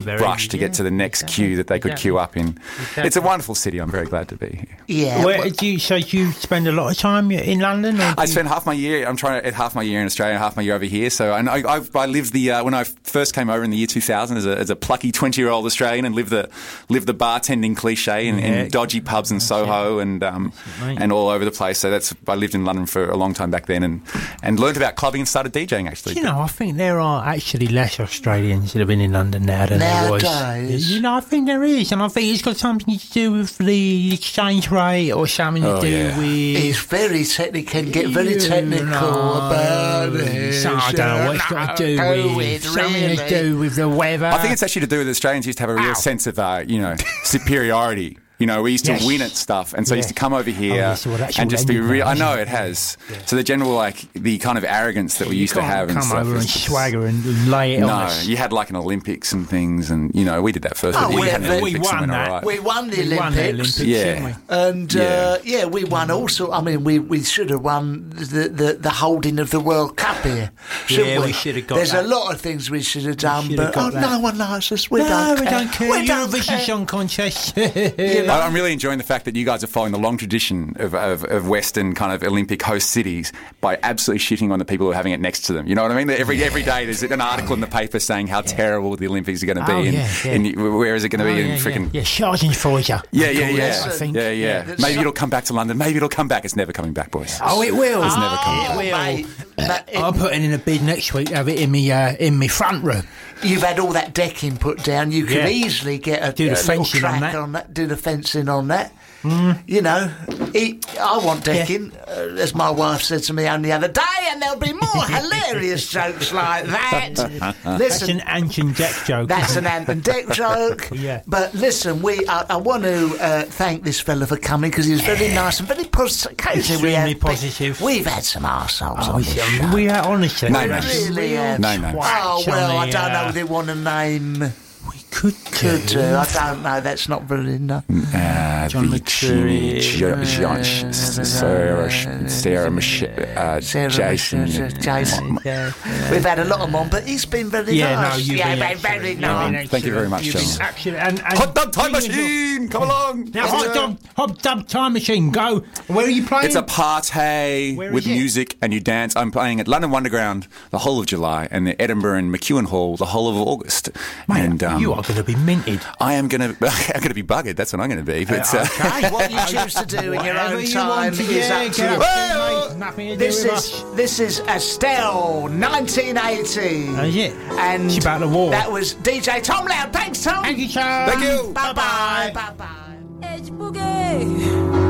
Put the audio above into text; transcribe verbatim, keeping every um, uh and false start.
rush to yeah, get to the next exactly, queue that they could exactly. queue up in. Exactly. It's a wonderful city. I'm very glad to be here. Yeah. Where, well, do you, so do you spend a lot of time in London? Or do I you- spent half my year. I'm trying to half my year in Australia, half my year over here. So I, I, I've, I lived the uh, when I first came over in the year two thousand as a, as a plucky twenty year old Australian and lived the lived the bartending cliche in, Yeah. in dodgy pubs in Soho and um, Right. and all over the place. So that's I lived in London for a long time back then and and learned about clubbing and started DJing actually. You know, I think there are actually less Australians that have been in London now than there was. Nowadays. You know, I think there is, and I think it's got something to do with the exchange rate or something to Oh, do yeah. with. it's very technical, can get very You technical know, about it. So I don't know what it's got to do No, with. it's Something really- to do with the weather. I think it's actually to do with Australians used to have a real Ow. sense of uh, you know superiority. You know, we used to Yes. win at stuff, and so Yeah. used to come over here Oh, yes, well, that's and all just be ended real. now, I know isn't it has. So the general, like, the kind of arrogance that we You used to can't have and come stuff. over and is- swagger and lay it on No, us. you had like an Olympics and things, and you know we did that first. Oh, but we we- had an we Olympics and won went that. all right. We won the We won the Olympics. Olympics, Yeah. didn't we? And Yeah. uh, yeah, we won also. I mean, we, we should have won the, the, the holding of the World Cup here. Shouldn't Yeah, we? we should have got There's that. a lot of things we should have done, should have but oh, got that. no one likes us. We no, don't we care. don't care. We don't Eurovision care. Song Contest. I- I'm really enjoying the fact that you guys are following the long tradition of, of, of Western kind of Olympic host cities by absolutely shitting on the people who are having it next to them. You know what I mean? Every every day there's an article in the paper saying how terrible the Olympics are going to be, Oh, and, yeah, yeah. and where is it going to Oh, be? yeah, in freaking yeah, yeah, Schadenfreude. yeah, they yeah, call it, yeah, I think. yeah, yeah. that's Maybe so- it'll come back to London. Maybe it'll come back. It's never coming back, boys. Oh, it will. It's never coming Oh, back. will. mate, that- I'm putting in a bid next week to have it in me uh, in me front room. You've had all that decking put down. You could Yeah. easily get a, Do the a little fencing on track that. on that. Do the fencing on that. You know, it, I want decking, uh, as my wife said to me only the other day, and there'll be more hilarious jokes like that. That's Listen, an ancient deck joke. that's an Ant Deck joke. Yeah. But listen, we I, I want to uh, thank this fella for coming because he was very nice and very positive. Occasionally we Extremely have- positive. We've had some arseholes Oh, on this yeah, show. we are honestly. No, we're no. Really, real uh, No, no. twats Oh, well, on I the, don't know uh, if they want to name... We could Could do. do. I don't know. That's not very nice. Uh, John Vicini, McCreary, Jo- John, Sh- Sarah, Sh- Sarah, Mich- uh, Sarah, Jason. Jason. Jason. Yeah, yeah. We've had a lot of them on, but he's been very Yeah, no, nice. you've yeah, been been very excellent. nice. You've been Thank you very much, You've been gentlemen. excellent. And, and Hot Tub Time bring us your- Machine, come along. Now, hot tub, hot tub time machine, go. Where are you playing? It's a party Where with is it? music and you dance. I'm playing at London Wonderground the whole of July and the Edinburgh and McEwen Hall the whole of August. Mate, and um, you are going to be minted. I am going to I'm going to be buggered. That's what I'm going to be. But uh, Hey, what you choose to do in your Whatever own you time want to, is yeah, up to get you. up to, mate. Nothing to do This with is us. this is Estelle, nineteen eighty. That's it. And It's about the war. that was D J Tom Loud. Thanks, Tom. Thank you, Charles. Thank you. Bye bye. Bye bye. Edge boogie.